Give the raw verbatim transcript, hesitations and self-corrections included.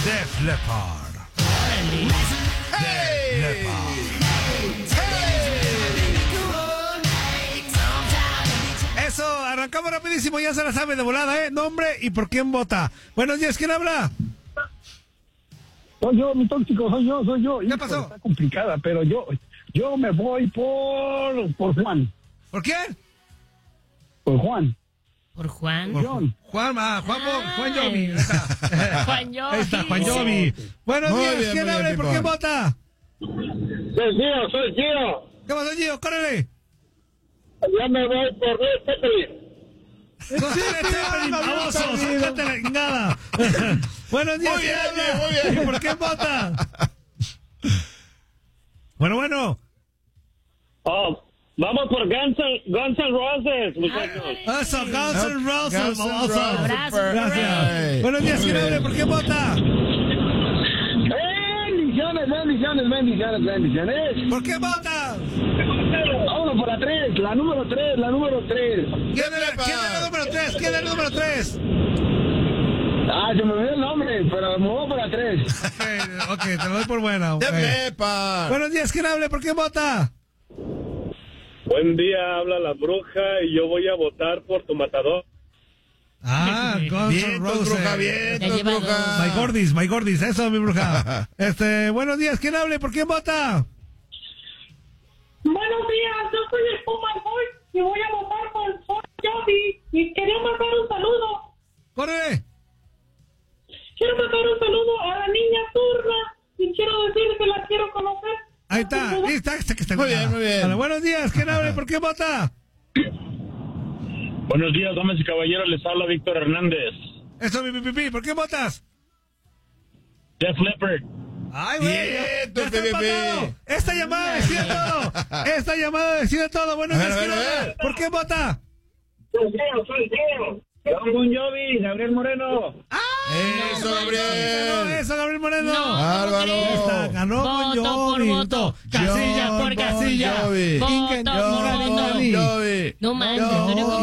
Def Leppard. ¡Hey! Def Leppard. Eso, arrancamos rapidísimo, ya se la sabe de volada, ¿eh? Nombre y por quién vota. Buenos días, ¿quién habla? Soy yo, mi tóxico, soy yo, soy yo. ¿Qué Hijo, pasó? Está complicada, pero yo yo me voy por por Juan. ¿Por quién? Por Juan. ¿Por Juan? Por John. Juan, ah, Juan, Ay. Juan Jovi. Ahí está. Juan Jovi. Ahí está, Juan Jovi. Buenos Muy días, bien, ¿quién muy habla bien, y por quién Pimpón. vota? Soy Gio, soy Gio. ¿Qué pasó, Gio? ¡Córrele! Ya me voy por Luis Zeppelin. ¡No se le echen, babosos! ¡Sácate la chingada! Buenos días, Muy bien, ¿quién bien, habla? muy bien. ¿Y por quién vota? Bueno, bueno. Oh, vamos por Guns N' Guns N' Roses, muchachos. Eso, Guns N' Roses, Guns N' babosos. Roses. Abrazo, Gracias. Hey. Buenos días, Muy ¿quién bien. habla y por quién vota? Bendiciones, bendiciones, bendiciones, bendiciones. ¿Por qué vota? Vámonos por la tres, la número tres, la número tres. ¿Quién es Leppard. ¿Quién es el número tres? ¿Quién es el número tres? Ah, se me olvidó el nombre, pero me voy por la tres. Ok, ok, te lo doy por buena. Def ok. Leppard. Buenos días, ¿quién habla y por quién vota? Buen día, habla la bruja y yo voy a votar por tu matador. Ah, Guns N' Vientos, Roses. bruja, vientos, lleva bruja. My Gordis, My Gordis, eso, mi bruja. Este, buenos días, ¿quién habla y por quién vota? Buenos días, yo soy el Puma Boy y voy a votar por Bon Jovi y quería mandar un saludo. ¡Córrele! Quiero mandar un saludo a la niña Turna y quiero decirle que la quiero conocer. Ahí está, ahí está, está, que está. Muy bien, muy bien. Vale, buenos días, ¿quién habla y por quién vota? Buenos días, damas y caballeros, les habla Víctor Hernández. Eso, mi pipi, ¿por qué votas? Def Leppard. Ay, güey, Bien, ya, tu ya está P P P. empatado. Esta llamada decide todo. Esta llamada decide todo. Buenos A días, ver, ¿quién a ver, a habla? ver. ¿Por qué vota? Soy Gio, soy Gio. Bon Jovi, Gabriel Moreno. Eso, No, Gabriel. eso, Gabriel Moreno. No, Bárbaro. ¿cómo crees? Esta, ganó Bon Voto por Jovi. voto. Casilla John por por casilla. Bon Jovi. Voto Ingen- por John voto. Bon Jovi. Jovi. No manches, No, no le